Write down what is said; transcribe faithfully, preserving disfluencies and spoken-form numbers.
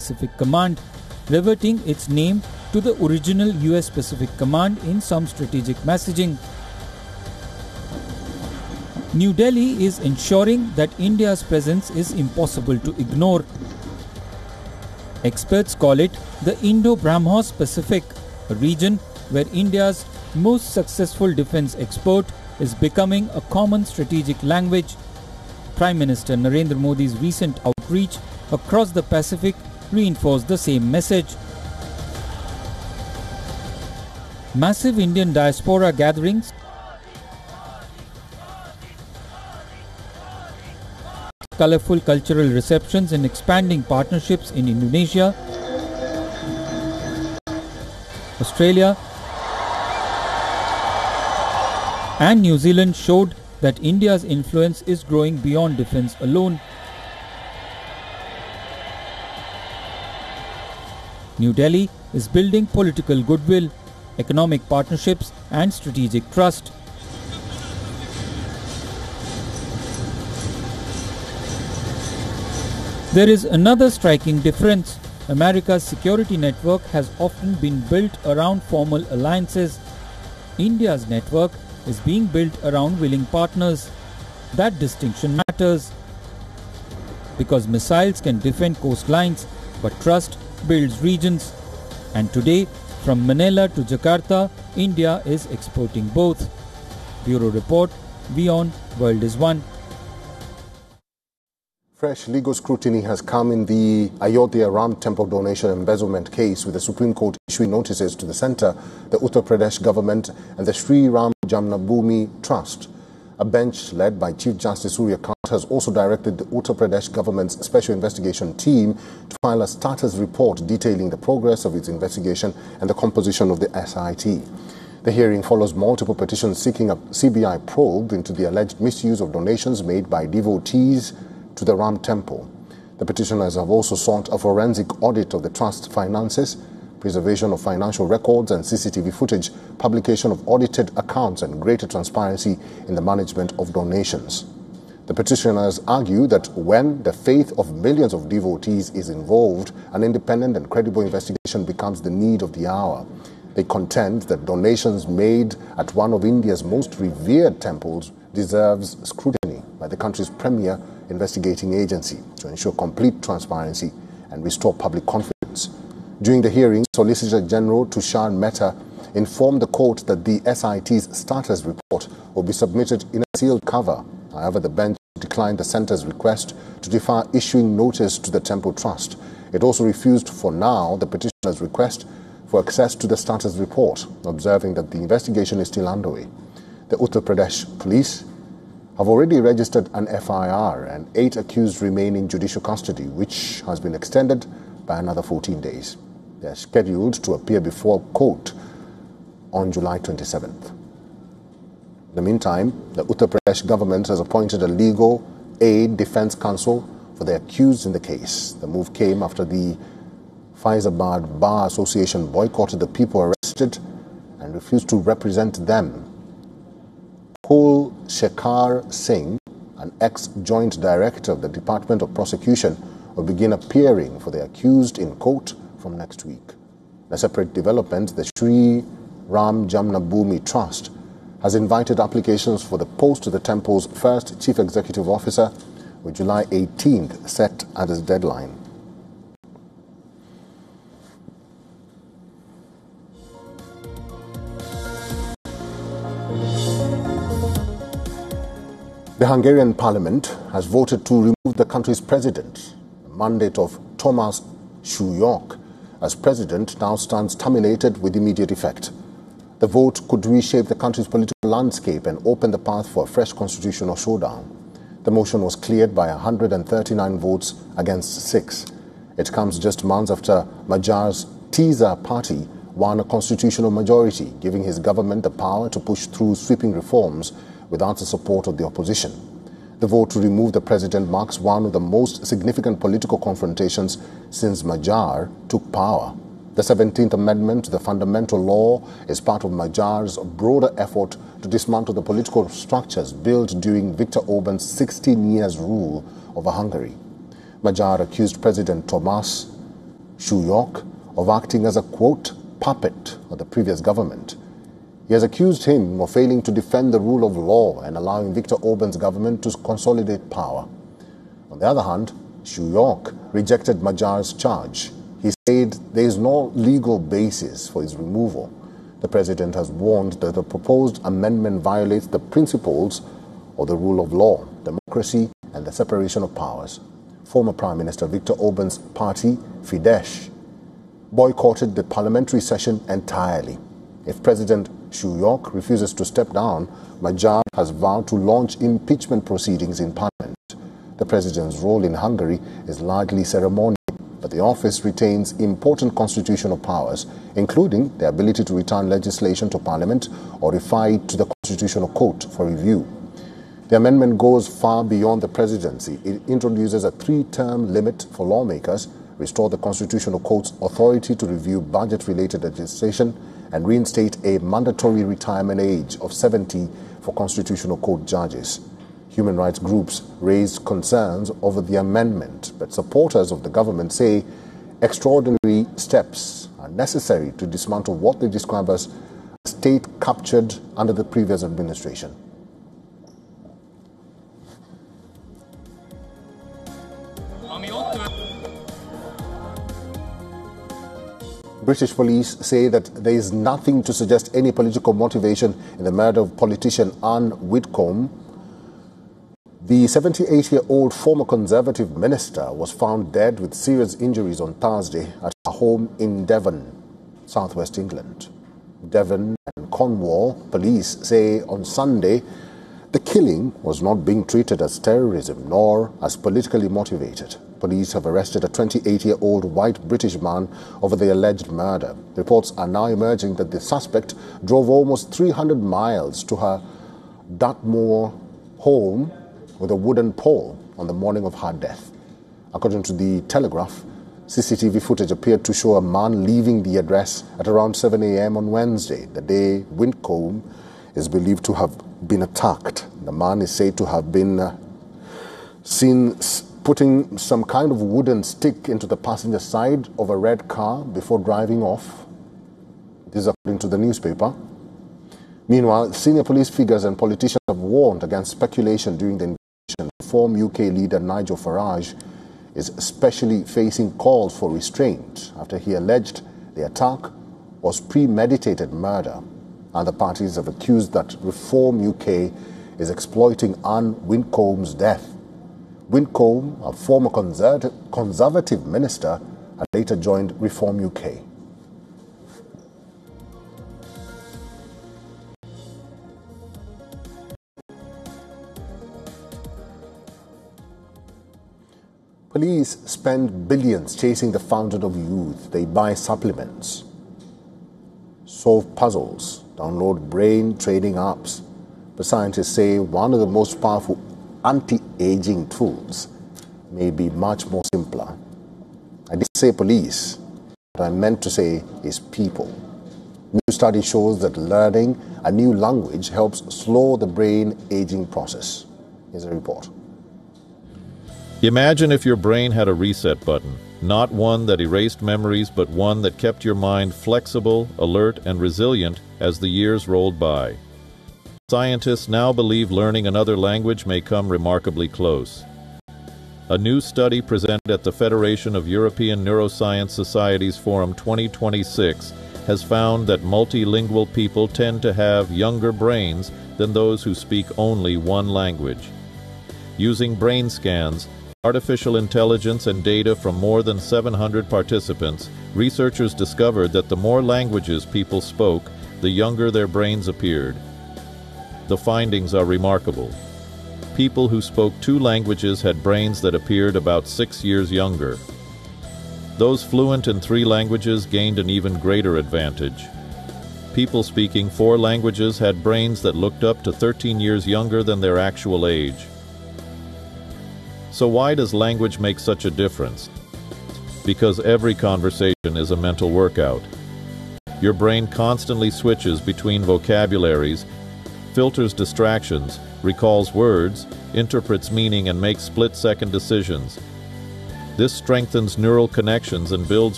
Pacific Command, reverting its name to the original U S Pacific Command in some strategic messaging. New Delhi is ensuring that India's presence is impossible to ignore. Experts call it the Indo-Brahmos Pacific, a region where India's most successful defense export is becoming a common strategic language. Prime Minister Narendra Modi's recent outreach across the Pacific reinforced the same message. Massive Indian diaspora gatherings, colorful cultural receptions and expanding partnerships in Indonesia, Australia and New Zealand showed that India's influence is growing beyond defense alone. New Delhi is building political goodwill, economic partnerships and strategic trust. There is another striking difference. America's security network has often been built around formal alliances. India's network is being built around willing partners. That distinction matters. Because missiles can defend coastlines, but trust builds regions. And today, from Manila to Jakarta, India is exporting both. Bureau Report, WION, World is One. Fresh legal scrutiny has come in the Ayodhya Ram Temple donation embezzlement case, with the Supreme Court issuing notices to the centre, the Uttar Pradesh government and the Sri Ram Janmabhoomi Trust. A bench led by Chief Justice Surya Kant has also directed the Uttar Pradesh government's special investigation team to file a status report detailing the progress of its investigation and the composition of the S I T. The hearing follows multiple petitions seeking a C B I probe into the alleged misuse of donations made by devotees to the Ram Temple. The petitioners have also sought a forensic audit of the trust's finances, preservation of financial records and C C T V footage, publication of audited accounts and greater transparency in the management of donations. The petitioners argue that when the faith of millions of devotees is involved, an independent and credible investigation becomes the need of the hour. They contend that donations made at one of India's most revered temples deserves scrutiny by the country's premier investigating agency to ensure complete transparency and restore public confidence. During the hearing, Solicitor General Tushar Mehta informed the court that the S I T's status report will be submitted in a sealed cover. However, the bench declined the centre's request to defer issuing notice to the Temple Trust. It also refused for now the petitioner's request for access to the status report, observing that the investigation is still underway. The Uttar Pradesh police have already registered an F I R and eight accused remain in judicial custody, which has been extended by another fourteen days. They are scheduled to appear before court on July twenty-seventh. In the meantime, the Uttar Pradesh government has appointed a legal aid defense counsel for the accused in the case. The move came after the Faizabad Bar Association boycotted the people arrested and refused to represent them. Kul Shekhar Singh, an ex-joint director of the Department of Prosecution, will begin appearing for the accused in court from next week. In a separate development, the Sri Ram Janmabhoomi Trust has invited applications for the post of the temple's first chief executive officer, with July eighteenth set as its deadline. The Hungarian parliament has voted to remove the country's president. The mandate of Thomas Shulyok as president now stands terminated with immediate effect. The vote could reshape the country's political landscape and open the path for a fresh constitutional showdown. The motion was cleared by one hundred thirty-nine votes against six. It comes just months after Magyar's Tisza party won a constitutional majority, giving his government the power to push through sweeping reforms without the support of the opposition. The vote to remove the president marks one of the most significant political confrontations since Magyar took power. The seventeenth Amendment to the Fundamental Law is part of Magyar's broader effort to dismantle the political structures built during Viktor Orban's sixteen years rule over Hungary. Magyar accused President Thomas Shu York, of acting as a, quote, puppet of the previous government. He has accused him of failing to defend the rule of law and allowing Victor Orban's government to consolidate power. On the other hand, Shu York rejected Majar's charge. He said there is no legal basis for his removal. The president has warned that the proposed amendment violates the principles of the rule of law, democracy, and the separation of powers. Former Prime Minister Victor Orban's party, Fidesz, boycotted the parliamentary session entirely. If President Shu York refuses to step down, Magyar has vowed to launch impeachment proceedings in parliament. The president's role in Hungary is largely ceremonial, but the office retains important constitutional powers, including the ability to return legislation to parliament or refer it to the Constitutional Court for review. The amendment goes far beyond the presidency. It introduces a three-term limit for lawmakers, restores the Constitutional Court's authority to review budget-related legislation, and reinstate a mandatory retirement age of seventy for Constitutional Court judges. Human rights groups raised concerns over the amendment, but supporters of the government say extraordinary steps are necessary to dismantle what they describe as a state captured under the previous administration. British police say that there is nothing to suggest any political motivation in the murder of politician Anne Whitcomb. The seventy-eight-year-old former Conservative minister was found dead with serious injuries on Thursday at her home in Devon, southwest England. Devon and Cornwall police say on Sunday the killing was not being treated as terrorism nor as politically motivated. Police have arrested a twenty-eight-year-old white British man over the alleged murder. Reports are now emerging that the suspect drove almost three hundred miles to her Dartmoor home with a wooden pole on the morning of her death. According to the Telegraph, C C T V footage appeared to show a man leaving the address at around seven a m on Wednesday, the day Whitcomb is believed to have been attacked. The man is said to have been uh, seen putting some kind of wooden stick into the passenger side of a red car before driving off. This is according to the newspaper. Meanwhile, senior police figures and politicians have warned against speculation during the investigation. Reform U K leader Nigel Farage is especially facing calls for restraint after he alleged the attack was premeditated murder. Other parties have accused that Reform U K is exploiting Anne Whitcomb's death. Whitcomb, a former conservative, conservative minister, had later joined Reform U K. Police spend billions chasing the fountain of youth. They buy supplements, solve puzzles, download brain training apps. But scientists say one of the most powerful anti-aging tools may be much more simpler. I didn't say police. What I meant to say is people. New study shows that learning a new language helps slow the brain aging process. Here's a report. Imagine if your brain had a reset button, not one that erased memories, but one that kept your mind flexible, alert, and resilient as the years rolled by. Scientists now believe learning another language may come remarkably close. A new study presented at the Federation of European Neuroscience Societies Forum twenty twenty-six has found that multilingual people tend to have younger brains than those who speak only one language. Using brain scans, artificial intelligence, and data from more than seven hundred participants, researchers discovered that the more languages people spoke, the younger their brains appeared. The findings are remarkable. People who spoke two languages had brains that appeared about six years younger. Those fluent in three languages gained an even greater advantage. People speaking four languages had brains that looked up to thirteen years younger than their actual age. So why does language make such a difference? Because every conversation is a mental workout. Your brain constantly switches between vocabularies, filters distractions, recalls words, interprets meaning, and makes split-second decisions. This strengthens neural connections and builds